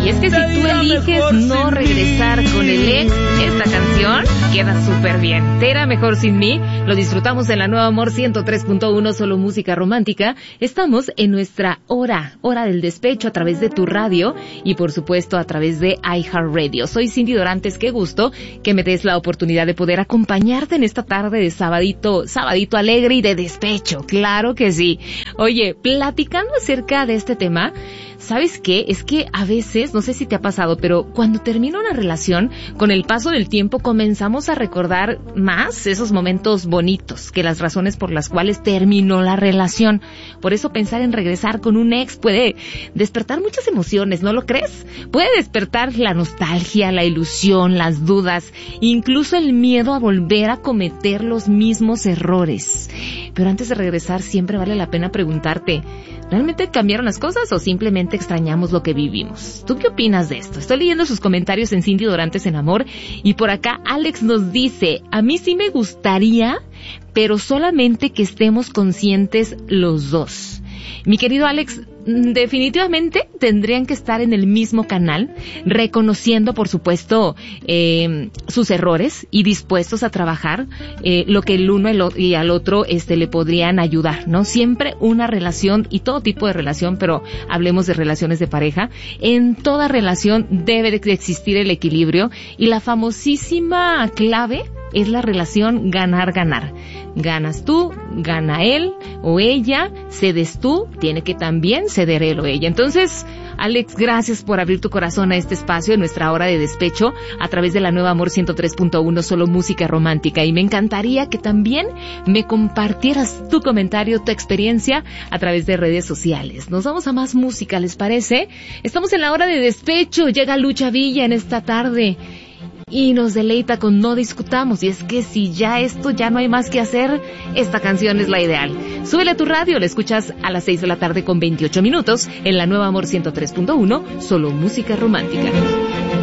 Y es que si tú eliges no regresar con el ex, esta canción queda súper bien. Te era mejor sin mí. Lo disfrutamos en la Nueva Amor 103.1, solo música romántica. Estamos en nuestra hora del despecho a través de tu radio y por supuesto a través de iHeartRadio. Soy Cindy Dorantes, qué gusto que me des la oportunidad de poder acompañarte en esta tarde de sabadito alegre y de despecho. Claro que sí. Oye, platicando acerca de este tema, ¿sabes qué? Es que a veces, no sé si te ha pasado, pero cuando termina una relación, con el paso del tiempo comenzamos a recordar más esos momentos bonitos que las razones por las cuales terminó la relación. Por eso pensar en regresar con un ex puede despertar muchas emociones, ¿no lo crees? Puede despertar la nostalgia, la ilusión, las dudas, incluso el miedo a volver a cometer los mismos errores. Pero antes de regresar siempre vale la pena preguntarte, ¿realmente cambiaron las cosas o simplemente extrañamos lo que vivimos? ¿Tú qué opinas de esto? Estoy leyendo sus comentarios en Cindy Dorantes en Amor y por acá Alex nos dice, a mí sí me gustaría, pero solamente que estemos conscientes los dos. Mi querido Alex, definitivamente tendrían que estar en el mismo canal, reconociendo, por supuesto, sus errores y dispuestos a trabajar lo que el uno y al otro le podrían ayudar, ¿no? Siempre una relación y todo tipo de relación, pero hablemos de relaciones de pareja. En toda relación debe de existir el equilibrio y la famosísima clave es la relación ganar-ganar. Ganas tú, gana él o ella, cedes tú, tiene que también ceder él o ella. Entonces, Alex, gracias por abrir tu corazón a este espacio en nuestra hora de despecho a través de la Nueva Amor 103.1, solo música romántica. Y me encantaría que también me compartieras tu comentario, tu experiencia a través de redes sociales. Nos vamos a más música, ¿les parece? Estamos en la hora de despecho, llega Lucha Villa en esta tarde y nos deleita con No Discutamos. Y es que si ya esto ya no hay más que hacer, esta canción es la ideal. Súbele a tu radio, la escuchas a las 6 de la tarde con 28 minutos en la Nueva Amor 103.1, solo música romántica.